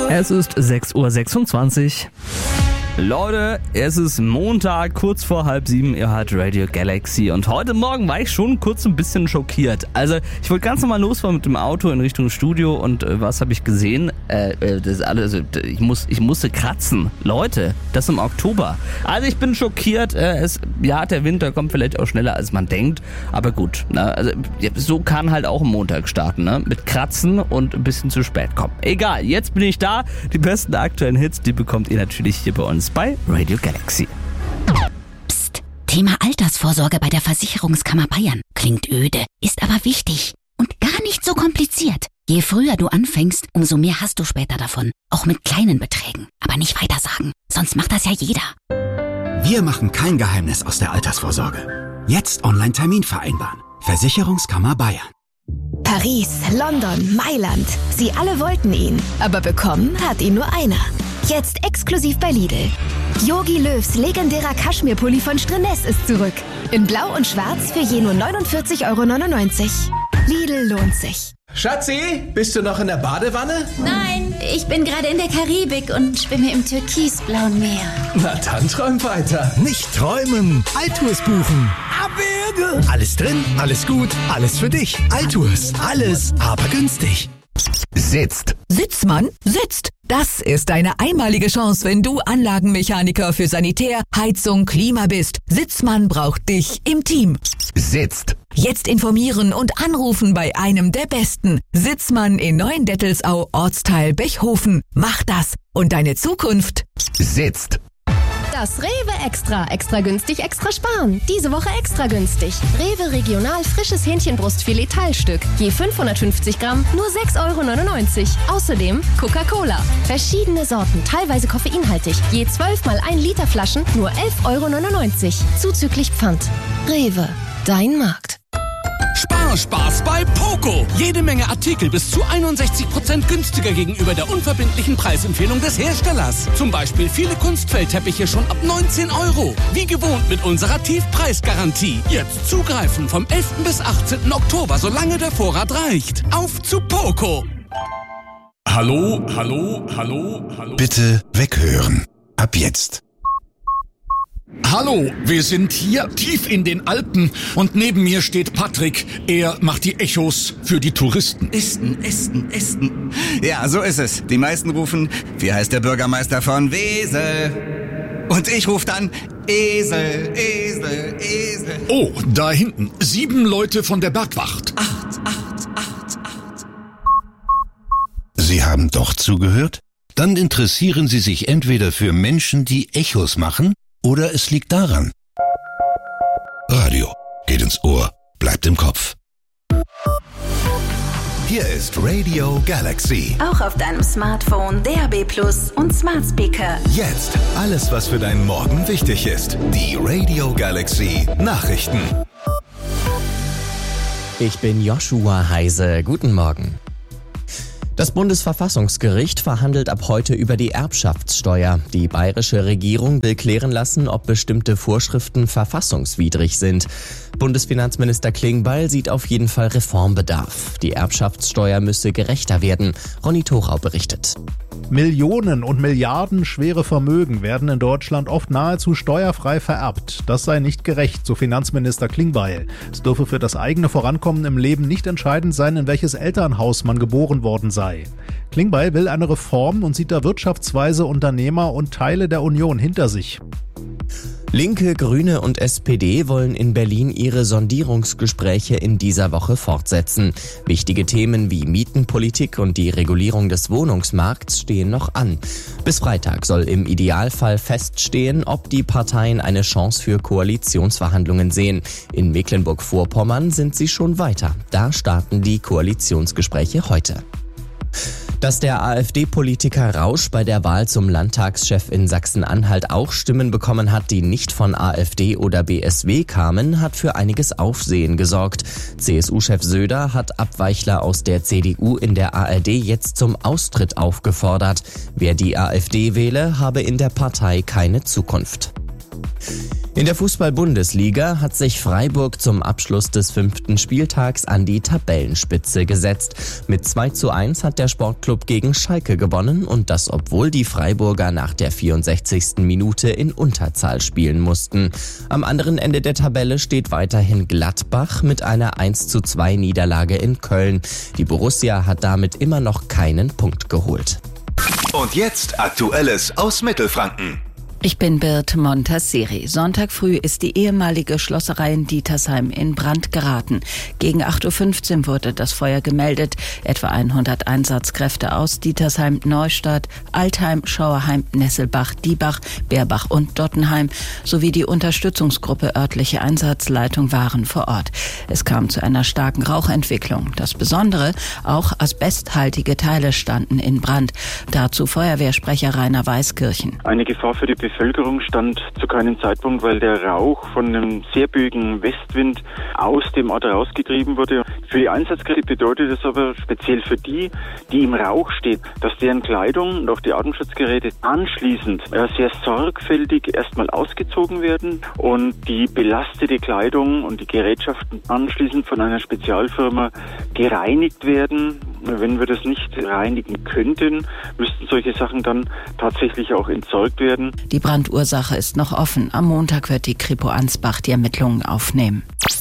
Es ist 6:26 Uhr. Leute, es ist Montag, kurz vor 6:30, ihr hört Radio Galaxy und heute Morgen war ich schon kurz ein bisschen schockiert. Also ich wollte ganz normal losfahren mit dem Auto in Richtung Studio und was habe ich gesehen? Das ist alles, ich musste kratzen. Leute, das im Oktober. Also ich bin schockiert, der Winter kommt vielleicht auch schneller als man denkt, aber gut, also so kann halt auch ein Montag starten, ne? Mit Kratzen und ein bisschen zu spät kommen. Egal, jetzt bin ich da, die besten aktuellen Hits, die bekommt ihr natürlich hier bei uns bei Radio Galaxy. Psst, Thema Altersvorsorge bei der Versicherungskammer Bayern. Klingt öde, ist aber wichtig und gar nicht so kompliziert. Je früher du anfängst, umso mehr hast du später davon. Auch mit kleinen Beträgen. Aber nicht weitersagen, sonst macht das ja jeder. Wir machen kein Geheimnis aus der Altersvorsorge. Jetzt Online-Termin vereinbaren. Versicherungskammer Bayern. Paris, London, Mailand. Sie alle wollten ihn. Aber bekommen hat ihn nur einer. Jetzt exklusiv bei Lidl. Jogi Löws legendärer Kaschmirpulli von Strenes ist zurück. In Blau und Schwarz für je nur 49,99 €. Lidl lohnt sich. Schatzi, bist du noch in der Badewanne? Nein, ich bin gerade in der Karibik und schwimme im türkisblauen Meer. Na dann träum weiter. Nicht träumen, Altours buchen. Abwürge. Alles drin, alles gut, alles für dich. Altours, alles, aber günstig. Sitzt. Sitzmann sitzt. Das ist eine einmalige Chance, wenn du Anlagenmechaniker für Sanitär, Heizung, Klima bist. Sitzmann braucht dich im Team. Sitzt. Jetzt informieren und anrufen bei einem der Besten. Sitzmann in Neuendettelsau, Ortsteil Bechhofen. Mach das und deine Zukunft sitzt. Das Rewe Extra. Extra günstig, extra sparen. Diese Woche extra günstig. Rewe Regional frisches Hähnchenbrustfilet Teilstück. Je 550 Gramm, nur 6,99 €. Außerdem Coca-Cola. Verschiedene Sorten, teilweise koffeinhaltig. Je 12 mal 1 Liter Flaschen, nur 11,99 €. Zuzüglich Pfand. Rewe. Dein Markt. Spaß bei Poco. Jede Menge Artikel bis zu 61% günstiger gegenüber der unverbindlichen Preisempfehlung des Herstellers. Zum Beispiel viele Kunstfellteppiche schon ab 19 €. Wie gewohnt mit unserer Tiefpreisgarantie. Jetzt zugreifen vom 11. bis 18. Oktober, solange der Vorrat reicht. Auf zu Poco. Hallo. Bitte weghören. Ab jetzt. Hallo, wir sind hier tief in den Alpen und neben mir steht Patrick. Er macht die Echos für die Touristen. Esten. Ja, so ist es. Die meisten rufen, wie heißt der Bürgermeister von Wesel? Und ich rufe dann, Esel. Oh, da hinten, 7 Leute von der Bergwacht. 8. Sie haben doch zugehört? Dann interessieren Sie sich entweder für Menschen, die Echos machen, oder es liegt daran. Radio geht ins Ohr, bleibt im Kopf. Hier ist Radio Galaxy. Auch auf deinem Smartphone, DAB+ und Smart Speaker. Jetzt alles, was für deinen Morgen wichtig ist. Die Radio Galaxy Nachrichten. Ich bin Joshua Heise. Guten Morgen. Das Bundesverfassungsgericht verhandelt ab heute über die Erbschaftssteuer. Die bayerische Regierung will klären lassen, ob bestimmte Vorschriften verfassungswidrig sind. Bundesfinanzminister Klingbeil sieht auf jeden Fall Reformbedarf. Die Erbschaftssteuer müsse gerechter werden. Ronny Thorau berichtet. Millionen und Milliarden schwere Vermögen werden in Deutschland oft nahezu steuerfrei vererbt. Das sei nicht gerecht, so Finanzminister Klingbeil. Es dürfe für das eigene Vorankommen im Leben nicht entscheidend sein, in welches Elternhaus man geboren worden sei. Klingbeil will eine Reform und sieht da Wirtschaftsweise, Unternehmer und Teile der Union hinter sich. Linke, Grüne und SPD wollen in Berlin ihre Sondierungsgespräche in dieser Woche fortsetzen. Wichtige Themen wie Mietenpolitik und die Regulierung des Wohnungsmarkts stehen noch an. Bis Freitag soll im Idealfall feststehen, ob die Parteien eine Chance für Koalitionsverhandlungen sehen. In Mecklenburg-Vorpommern sind sie schon weiter. Da starten die Koalitionsgespräche heute. Dass der AfD-Politiker Rausch bei der Wahl zum Landtagschef in Sachsen-Anhalt auch Stimmen bekommen hat, die nicht von AfD oder BSW kamen, hat für einiges Aufsehen gesorgt. CSU-Chef Söder hat Abweichler aus der CDU in der ARD jetzt zum Austritt aufgefordert. Wer die AfD wähle, habe in der Partei keine Zukunft. In der Fußball-Bundesliga hat sich Freiburg zum Abschluss des 5. Spieltags an die Tabellenspitze gesetzt. Mit 2:1 hat der Sportclub gegen Schalke gewonnen und das, obwohl die Freiburger nach der 64. Minute in Unterzahl spielen mussten. Am anderen Ende der Tabelle steht weiterhin Gladbach mit einer 1:2 Niederlage in Köln. Die Borussia hat damit immer noch keinen Punkt geholt. Und jetzt Aktuelles aus Mittelfranken. Ich bin Bird Montasseri. Sonntag früh ist die ehemalige Schlosserei in Dietersheim in Brand geraten. Gegen 8:15 Uhr wurde das Feuer gemeldet. Etwa 100 Einsatzkräfte aus Dietersheim, Neustadt, Altheim, Schauerheim, Nesselbach, Diebach, Beerbach und Dottenheim sowie die Unterstützungsgruppe örtliche Einsatzleitung waren vor Ort. Es kam zu einer starken Rauchentwicklung. Das Besondere, auch asbesthaltige Teile standen in Brand. Dazu Feuerwehrsprecher Rainer Weißkirchen. Eine Gefahr für die Bevölkerung stand zu keinem Zeitpunkt, weil der Rauch von einem sehr böigen Westwind aus dem Ort rausgetrieben wurde. Für die Einsatzkräfte bedeutet es aber speziell für die im Rauch stehen, dass deren Kleidung und auch die Atemschutzgeräte anschließend sehr sorgfältig erstmal ausgezogen werden und die belastete Kleidung und die Gerätschaften anschließend von einer Spezialfirma gereinigt werden. Wenn wir das nicht reinigen könnten, müssten solche Sachen dann tatsächlich auch entsorgt werden. Die Brandursache ist noch offen. Am Montag wird die Kripo Ansbach die Ermittlungen aufnehmen.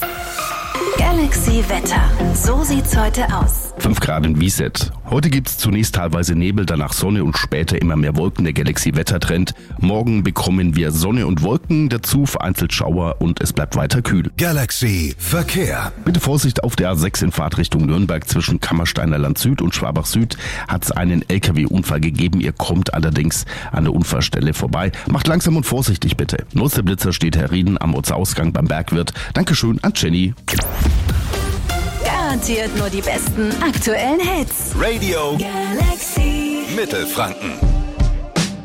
Galaxy Wetter. So sieht's heute aus. 5 Grad in Wieset. Heute gibt's zunächst teilweise Nebel, danach Sonne und später immer mehr Wolken. Der Galaxy-Wettertrend. Morgen bekommen wir Sonne und Wolken, dazu vereinzelt Schauer und es bleibt weiter kühl. Galaxy Verkehr. Bitte Vorsicht auf der A6 in Fahrtrichtung Nürnberg zwischen Kammersteiner Land Süd und Schwabach Süd hat's einen LKW-Unfall gegeben. Ihr kommt allerdings an der Unfallstelle vorbei. Macht langsam und vorsichtig bitte. Nutzer Blitzer steht Herr Rieden am Ortsausgang beim Bergwirt. Dankeschön an Jenny. Garantiert nur die besten aktuellen Hits. Radio Galaxy Mittelfranken.